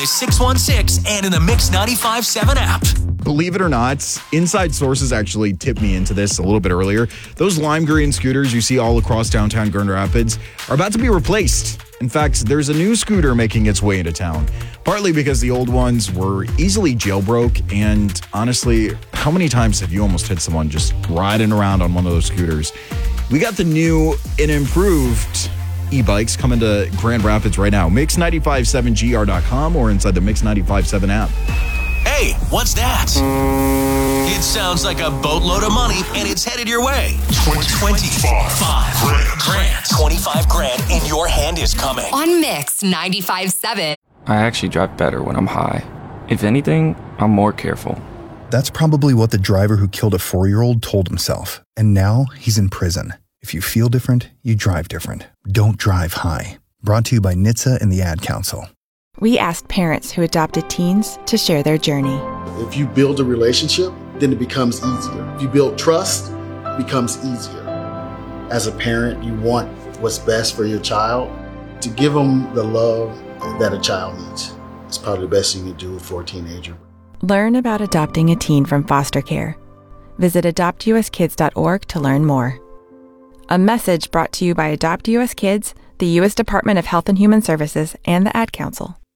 616 and in the Mix 95.7 app. Believe it or not, inside sources actually tipped me into this a little bit earlier. Those lime green scooters you see all across downtown Grand Rapids are about to be replaced. In fact, there's a new scooter making its way into town, partly because the old ones were easily jailbroke. And honestly, how many times have you almost hit someone just riding around on one of those scooters? We got the new and improved e-bikes coming to Grand Rapids right now. Mix957gr.com or inside the Mix 95.7 app. Hey, what's that? It sounds like a boatload of money, and it's headed your way. 25 grand. 25 grand in your hand is coming. On Mix 95.7. I actually drive better when I'm high. If anything, I'm more careful. That's probably what the driver who killed a 4-year-old told himself. And now he's in prison. If you feel different, you drive different. Don't drive high. Brought to you by NHTSA and the Ad Council. We asked parents who adopted teens to share their journey. If you build a relationship, then it becomes easier. If you build trust, it becomes easier. As a parent, you want what's best for your child. To give them the love that a child needs. It's probably the best thing you can do for a teenager. Learn about adopting a teen from foster care. Visit adoptuskids.org to learn more. A message brought to you by Adopt US Kids, the U.S. Department of Health and Human Services, and the Ad Council.